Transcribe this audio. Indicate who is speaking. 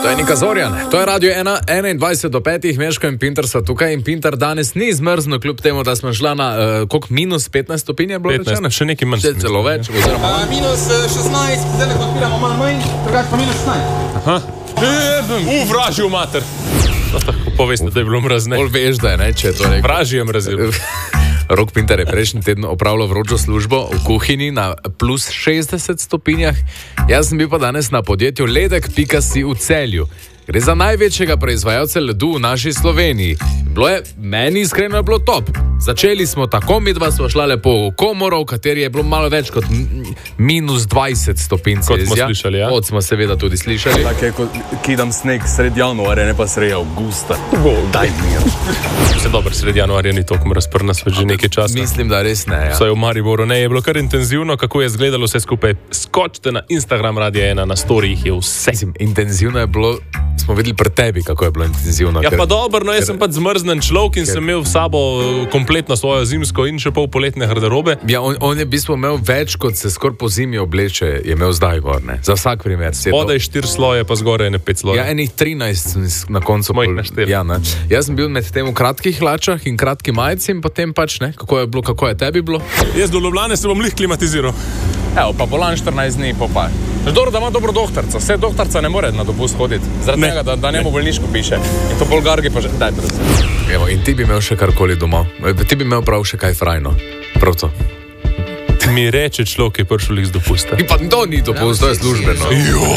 Speaker 1: To je Nika Zorjan, to je Radio 1, 21 do 5, Meško in Pinter so tukaj in Pinter danes ni zmrzno, kljub temu, da smo šla na koliko minus 15 stopinj je bilo rečeno?
Speaker 2: Še nekaj manj.
Speaker 1: Še celo več, oziroma
Speaker 3: minus 16, zdaj lahko odpiramo malo manj, drugače pa minus 16.
Speaker 2: Aha. Vražil mater. Tako poveste, da je bilo mrazne.
Speaker 1: Bolj veš, da je, ne, če je to rekel.
Speaker 2: Vražil je mrazil.
Speaker 1: Rok Pinter je prejšnji teden opravljal vročo službo v kuhinji na plus 60 stopinjah. Jaz sem bil pa danes na podjetju Ledek.si v Celju. Gre za največjega proizvajalca ledu v naši Sloveniji. Bilo je, meni iskreno je bilo top. Začeli smo tako, midva smo šla lepo v komoro, v kateri je bilo malo več kot minus 20 stopinj Celzija.
Speaker 2: Kot smo slišali, ja.
Speaker 1: Kot smo seveda tudi slišali.
Speaker 4: Tako je, kot kidam sneg sred januarja, ne pa sred avgusta. Daj mir.
Speaker 2: Vse dobro, sred januarja ni toliko razprna svet že nekaj časa.
Speaker 1: Mislim, da res ne, ja.
Speaker 2: Vsaj v Mariboru ne, je bilo kar intenzivno, kako je izgledalo vse skupaj. Skočite na Instagram Radia 1, na storijih je vse.
Speaker 1: Mislim, intenzivno je bilo, smo videli pri tebi, kako je bilo intenzivno.
Speaker 2: Ja, pa dobro, no, jaz sem pač zmrznen človek in sem imel v sabo kompletno svojo zimsko in še pol poletne garderobe.
Speaker 1: Ja, on je v bistvu imel več, kot se skoraj po zimi obleče, je imel zdaj gor, ne? Za vsak primer.
Speaker 2: Spodaj 4 sloje, pa zgoraj 5 sloje.
Speaker 1: Ja, enih 13 na koncu.
Speaker 2: Mojih na 4.
Speaker 1: Ja, ne. Jaz sem bil med tem v kratkih hlačah in kratki majici in potem pač, ne, kako je tebi bilo?
Speaker 2: Jaz do Ljubljane se bom lih klimatiziral.
Speaker 4: Evo, pa bolan 14 dni popaj. Ždor, da ima dobro doktorca, vse doktorca ne more na dopust hoditi. Zaradi tega, da njemu bolniško piše. In to bolgargi pa že, daj prosim.
Speaker 1: Evo, in ti bi imel še karkoli doma. Ti bi imel prav še kaj frajno. Prav to.
Speaker 2: Mi reče človek, ki je prišel lih z dopusta.
Speaker 1: Pa to ni dopust, to je službeno.